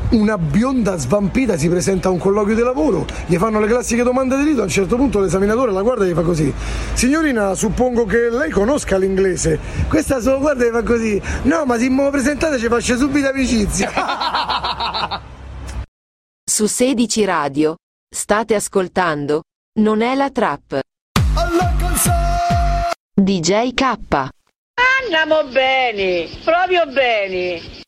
una bionda svampita si presenta a un colloquio di lavoro, gli fanno le classiche domande di rito, a un certo punto l'esaminatore la guarda e gli fa così: signorina, suppongo che lei conosca l'inglese. Questa se lo guarda e gli fa così: no, ma se me presentate ci faccio subito amicizia. Su 16 Radio state ascoltando Non è la trap. DJ K. Andiamo bene, proprio bene.